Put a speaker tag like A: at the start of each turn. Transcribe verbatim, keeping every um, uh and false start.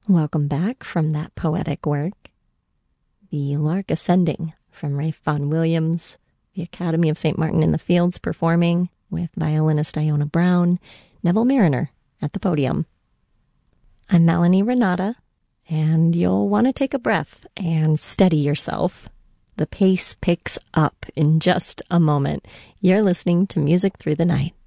A: Welcome back from that poetic work. The Lark Ascending from Ralph Vaughan Williams, the Academy of Saint Martin in the Fields performing with violinist Iona Brown, Neville Mariner at the podium. I'm Melanie Renata, and you'll want to take a breath and steady yourself. The pace picks up in just a moment. You're listening to Music Through the Night.